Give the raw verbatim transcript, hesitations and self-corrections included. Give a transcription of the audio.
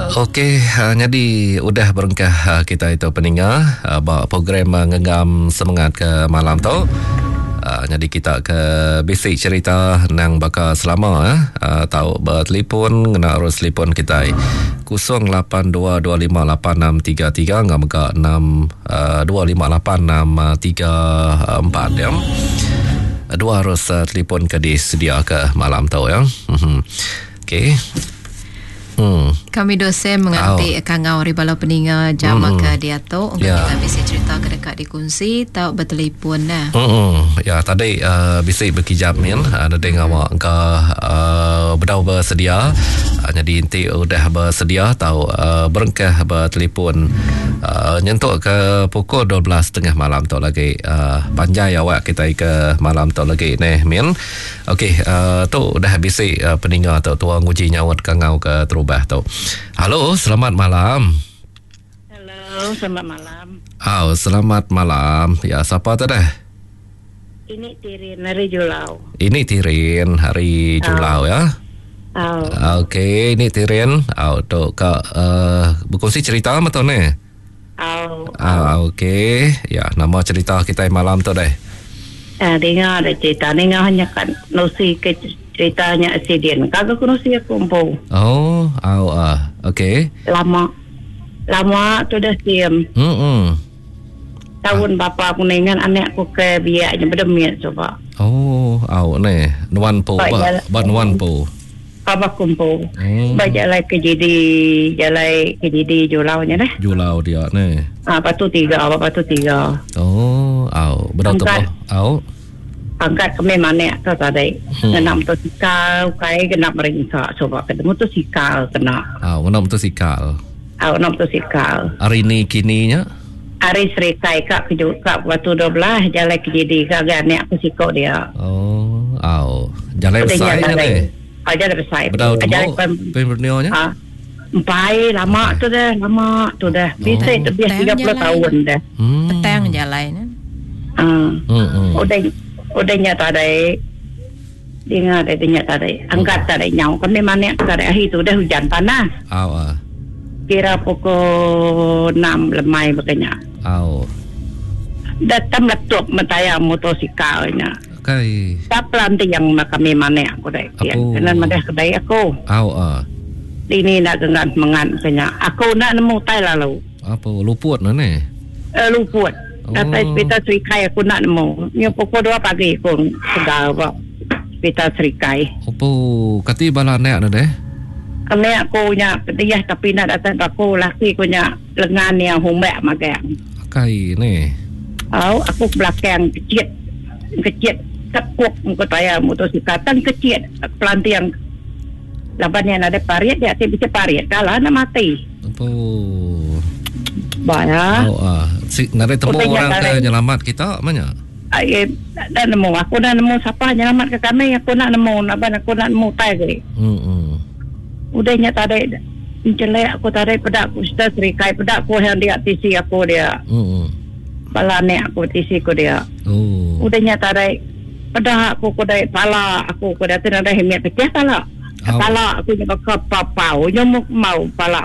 Okey, uh, jadi udah berengkah uh, kita itu pendengar uh, bawa program uh, ngegam semangat ke malam tu. Uh, jadi kita ke basic cerita nang bakal selama eh. uh, tahu bertelefon kena urus telefon kita kosong lapan dua dua lima lapan enam tiga tiga ngam ka enam dua lima lapan enam tiga empat ya. Dua harus uh, telefon ke disedia ke malam tu ya. Hmm. Okey. Hmm. Kami dosen mengerti oh. Kangau ribala peninga jama hmm. ke dia tu untuk yeah. kita bisa cerita ke dekat dikunci tahu bertelefon dah. Hmm. Ya tadi uh, bisa berkijamin ada dengan awak ke uh, berdau bersedia. Uh, jadi inti udah bersedia tahu uh, berengkah bertelefon uh, nyentuk ke pukul dua belas tiga puluh malam tu lagi uh, panjai awak kita ke malam tu lagi nih min. Okey uh, tu dah bisa uh, peninga tu tuang uji nyawat Kangau ke terubah tu. Halo, selamat malam. Halo, selamat malam. Oh, selamat malam. Ya, siapa tu dah? Ini Tirin hari Julau. Ini Tirin hari Julau oh. ya. Oh. Okey, ini Tirin. Oh, tu kak uh, berkongsi cerita apa tu ni? Oh. Oh, okey. Ya, nama cerita kita malam tu dah. Ah, dengar ada cerita, dengar hanya kan nosi ke ceritanya accident. Kagak kunosi aku umpo. Oh, oh, ah, okey. Lama, lama tu dah siam. Hmm. Tahun ah. bapa aku nengan anak aku ke biaknya berdemiak coba. Oh, oh ni, nuan po, ba, ba nuan po. Bapa kumpo. Hmm. Ba jalan ke jadi, jalan ke jadi Julau nya dah. Julau dia ni. Ah, patu tiga, apa patu tiga. Oh, oh, betul tu po. Oh. Angkat kami mana tu tadi. Hmm. Kena motosikal, kai kena meringsa. Coba kena motosikal kena. Oh, kena motosikal. Oh, kena motosikal. Hari ni kininya? Hari serikai kak kejuk kak waktu dua belas jalan ke jadi kak gane aku sikok dia. Oh, oh. Jalan besar ni. Oh, jalan besar. Bedau tu mau pembernionya? Ah. Empai lama tu dah, lama tu dah. Bisa oh. Lebih tiga puluh tahun dah. Hmm. Petang jalan. Ah. Hmm. Udah udah nyata dai. Dengar dai nyata dai. Angkat dai nyau kan memang ni kat hari tu dah hujan panas. Au ah. Kira pukul enam lemai begini. Au. Datang letup metaya motorsikalnya. Kai. Tak pelanti yang kami mana aku dai. Kena madah kedai aku. Au ah. Ini nak gengan mengan kenya. Aku nak nemu tai lalu. Apa luput ni? Eh luput. Kata hospital Serikai aku nak nemu. Ni pukul dua pagi aku segar apa. Hospital Serikai. Apa kati bala nek deh? Kami aku nya dia tapi nak datang aku laki aku nya lengan yang humbak magang. Kai ni. Oh, aku belakang kecil. Kecil tekuk muka saya motosikal tan kecil pelanti yang labannya ada parit dia bisa parit kalah nak mati. Apa? Banyak. Oh ah, si nare temu orang ke nyelamat kita mana? Ai dah nemu aku dah nemu siapa nyelamat ke kami aku nak nemu apa aku nak nemu tai ke. Hmm. Udah nyata ada jelek aku tadi pedak aku sudah serikai pedak aku yang dia tisi aku dia. Hmm. Balane aku tisi aku dia. Oh. Udah nyata ada pedak aku ku dai pala aku ku dah ada hemat pecah pala. Pala aku ni bakal papau nyamuk mau pala